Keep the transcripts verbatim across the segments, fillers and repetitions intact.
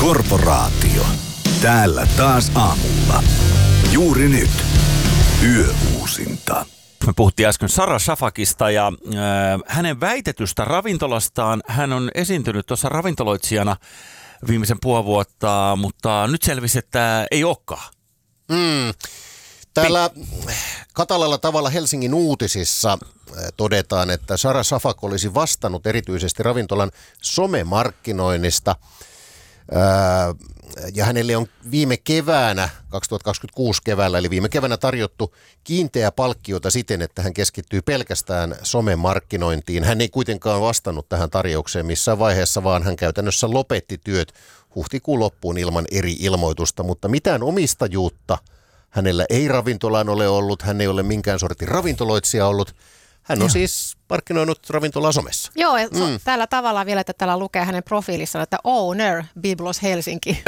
Korporaatio. Täällä taas aamulla. Juuri nyt. Yöuusinta. Me puhuttiin äsken Sara Safakista ja äh, hänen väitetystä ravintolastaan. Hän on esiintynyt tuossa ravintoloitsijana viimeisen puoli vuotta, mutta nyt selvisi, että ei olekaan. Mm. Täällä katalalla tavalla Helsingin uutisissa todetaan, että Sara Safak olisi vastannut erityisesti ravintolan somemarkkinoinnista. Ja hänelle on viime keväänä, kaksituhattakaksikymmentäkuusi keväällä, eli viime keväänä tarjottu kiinteä palkkiota siten, että hän keskittyy pelkästään somemarkkinointiin. Hän ei kuitenkaan vastannut tähän tarjoukseen missään vaiheessa, vaan hän käytännössä lopetti työt huhtikuun loppuun ilman eri ilmoitusta, mutta mitään omistajuutta hänellä ei ravintolaan ole ollut, hän ei ole minkään sortin ravintoloitsija ollut. Hän on Joo. siis markkinoinut ravintolaa somessa. Joo, mm. tällä tavalla vielä, että täällä lukee hänen profiilissaan, että owner Biblos Helsinki.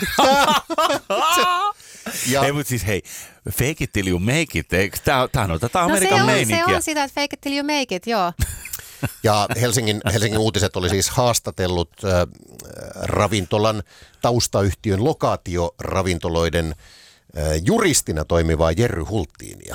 ja, ei, mutta siis hei, fake it till you make it, tämähän on tätä no Amerikan se on, meininkiä. se on sitä, että fake it till you make it, joo. Ja Helsingin, Helsingin uutiset oli siis haastatellut äh, ravintolan taustayhtiön lokaatioravintoloiden äh, juristina toimivaa Jerry Hulttiinia.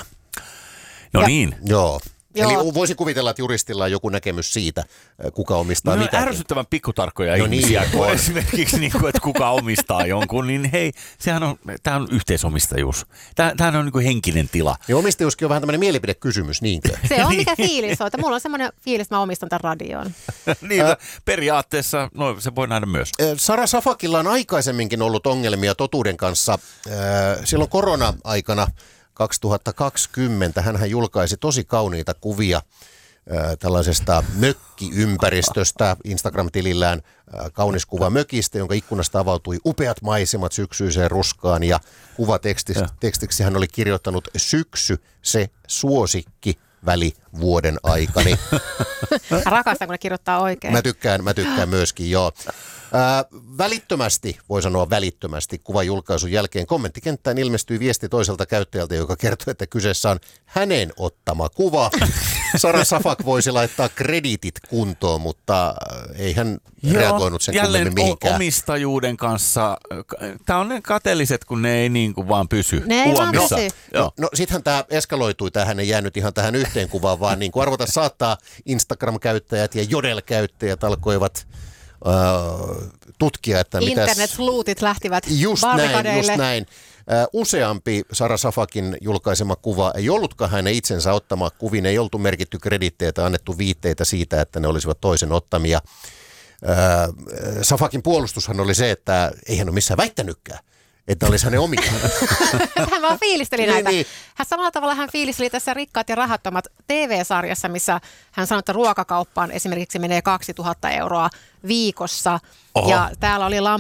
No ja, niin. Joo. Joo. Eli voisi kuvitella, että juristilla on joku näkemys siitä, kuka omistaa no, mitäkin. Ärsyttävän pikkutarkkoja no ihmisiä, niin, kun esimerkiksi, niin kuin, että kuka omistaa jonkun, niin hei, sehän on, tämä on yhteisomistajuus. Tämähän on niin kuin henkinen tila. Ja omistajuuskin on vähän tämmöinen mielipidekysymys, niinkö? Se on mikä fiilis on, että mulla on semmoinen fiilis, että mä omistan tämän radioon. niin, äh, periaatteessa, no se voi nähdä myös. Sara Safakilla on aikaisemminkin ollut ongelmia totuuden kanssa. Silloin korona-aikana kaksituhattakaksikymmentä hänhän julkaisi tosi kauniita kuvia äh, tällaisesta mökkiympäristöstä Instagram-tilillään. Äh, kaunis kuva mökistä, jonka ikkunasta avautui upeat maisemat syksyiseen ruskaan ja kuvatekstiksi hän oli kirjoittanut syksy, se suosikki väli vuoden aikani. Rakastan, kun ne kirjoittaa oikein. Mä tykkään, mä tykkään myöskin, joo. Ää, välittömästi, voi sanoa välittömästi, kuvan julkaisun jälkeen kommenttikenttään ilmestyi viesti toiselta käyttäjältä, joka kertoi, että kyseessä on hänen ottama kuva. Sara Safak voisi laittaa krediitit kuntoon, mutta ei hän Joo, reagoinut sen kummemmin mihinkään. Omistajuuden kanssa, tämä on ne kateelliset, kun ne ei niin kuin vaan pysy. Ne ei vaan pysy. No, no sittenhän tämä eskaloitui, tämähän ei jäänyt ihan tähän yhteen kuvaan, vaan niin kuin arvota saattaa Instagram-käyttäjät ja Jodel-käyttäjät alkoivat Uh, tutkia, että mitäs... Internet-sluutit lähtivät just näin, just näin. Uh, useampi Sara Safakin julkaisema kuva ei ollutkaan hänen itsensä ottama kuviin, ei oltu merkitty kredittejä tai annettu viitteitä siitä, että ne olisivat toisen ottamia. Uh, Safakin puolustushan oli se, että ei hän ole missään väittänytkään, että olisi hänen omia. Hän vaan fiilisteli niin, näitä. Niin. Hän samalla tavalla hän fiilisteli tässä Rikkaat ja rahattomat T V-sarjassa, missä hän sanoi, että ruokakauppaan esimerkiksi menee kaksituhatta euroa viikossa. Oho. Ja täällä oli